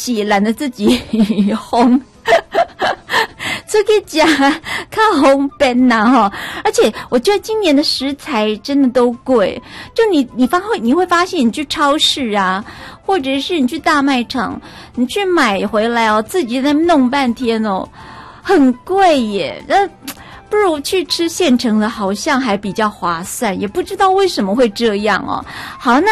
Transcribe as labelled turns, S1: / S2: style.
S1: 洗，懒得自己烘。出去吃较方便呐哈，而且我觉得今年的食材真的都贵，就你会发现，你去超市啊，或者是你去大卖场，你去买回来哦，自己在那弄半天哦，很贵耶。那不如去吃现成的，好像还比较划算，也不知道为什么会这样哦。好，那